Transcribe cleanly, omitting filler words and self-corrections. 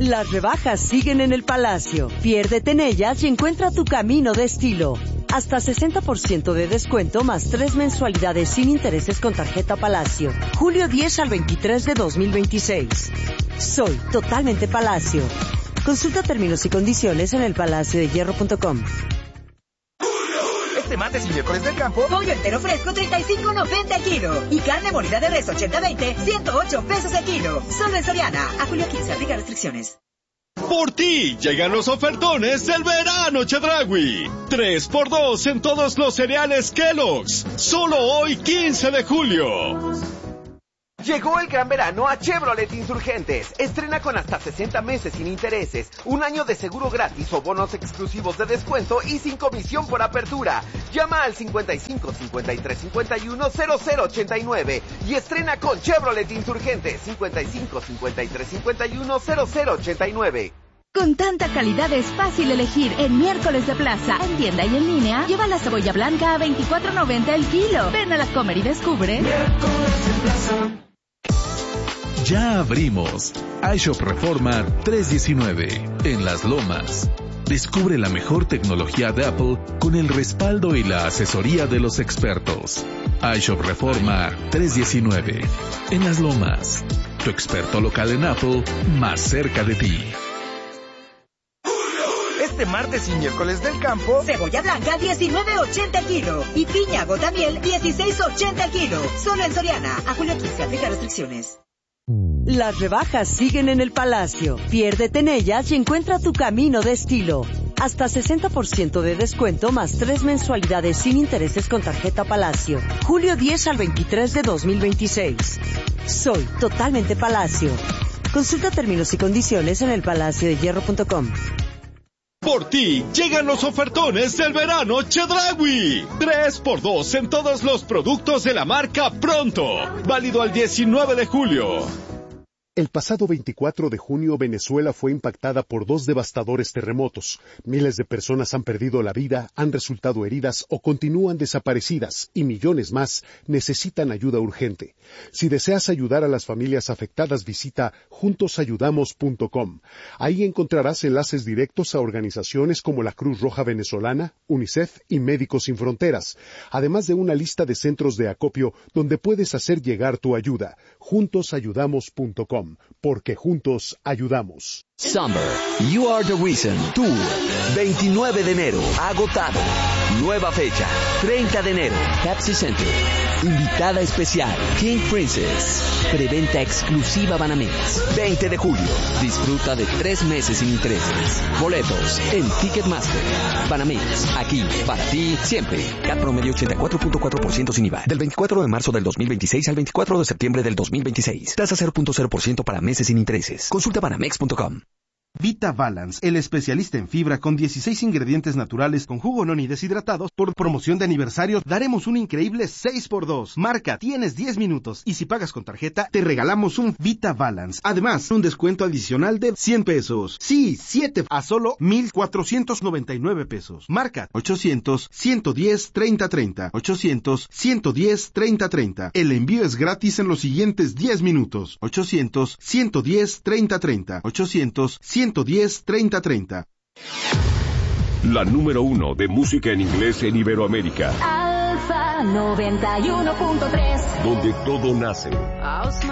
Las rebajas siguen en el Palacio. Piérdete en ellas y encuentra tu camino de estilo. Hasta 60% de descuento más 3 mensualidades sin intereses con tarjeta Palacio. Julio 10 al 23 de 2026. Soy totalmente Palacio. Consulta términos y condiciones en elpalaciodehierro.com. Este martes y miércoles del campo, pollo entero fresco 35.90 el kilo. Y carne molida de res 80-20, 108 pesos el kilo. Solo en Soriana. A julio 15, aplica restricciones. Por ti llegan los ofertones del verano Chedraui. 3x2 en todos los cereales Kellogg's. Solo hoy 15 de julio. Llegó el gran verano a Chevrolet Insurgentes. Estrena con hasta 60 meses sin intereses, un año de seguro gratis o bonos exclusivos de descuento y sin comisión por apertura. Llama al 55 53 51 0089 y estrena con Chevrolet Insurgentes 55 53 51 0089. Con tanta calidad es fácil elegir en miércoles de plaza. En tienda y en línea, lleva la cebolla blanca a $24.90 el kilo. Ven a la Comer y descubre. Miércoles de plaza. Ya abrimos iShop Reforma 319 en Las Lomas. Descubre la mejor tecnología de Apple con el respaldo y la asesoría de los expertos. iShop Reforma 319 en Las Lomas. Tu experto local en Apple más cerca de ti. Este martes y miércoles del campo, cebolla blanca 19.80 el kilo y piña gotamiel 16.80 el kilo. Solo en Soriana. A julio 15, aplica restricciones. Las rebajas siguen en el Palacio. Piérdete en ellas y encuentra tu camino de estilo. Hasta 60% de descuento más 3 mensualidades sin intereses con tarjeta Palacio. Julio 10 al 23 de 2026. Soy totalmente Palacio. Consulta términos y condiciones en elpalaciodehierro.com. Por ti llegan los ofertones del verano Chedraui. 3x2 en todos los productos de la marca Pronto. Válido al 19 de julio. El pasado 24 de junio, Venezuela fue impactada por 2 devastadores terremotos. Miles de personas han perdido la vida, han resultado heridas o continúan desaparecidas, y millones más necesitan ayuda urgente. Si deseas ayudar a las familias afectadas, visita juntosayudamos.com. Ahí encontrarás enlaces directos a organizaciones como la Cruz Roja Venezolana, UNICEF y Médicos Sin Fronteras, además de una lista de centros de acopio donde puedes hacer llegar tu ayuda. Juntosayudamos.com. Porque juntos ayudamos. Summer, You Are the Reason Tour, 29 de enero, agotado. Nueva fecha, 30 de enero, Pepsi Center. Invitada especial, King Princess. Preventa exclusiva Banamex. 20 de julio, disfruta de 3 meses sin intereses. Boletos en Ticketmaster. Banamex, aquí, para ti, siempre. CAT promedio 84.4% sin IVA. Del 24 de marzo del 2026 al 24 de septiembre del 2026. Tasa 0.0% para meses sin intereses. Consulta banamex.com. Vita Balance, el especialista en fibra con 16 ingredientes naturales con jugo noni deshidratados. Por promoción de aniversario, daremos un increíble 6x2. Marca, tienes 10 minutos. Y si pagas con tarjeta, te regalamos un Vita Balance. Además, un descuento adicional de 100 pesos. Sí, 7 a solo 1,499 pesos. Marca 800-110-3030. 800-110-3030. El envío es gratis en los siguientes 10 minutos. 800-110-3030. 800-110-3030. La número 1 de música en inglés en Iberoamérica. Alfa 91.3. Donde todo nace.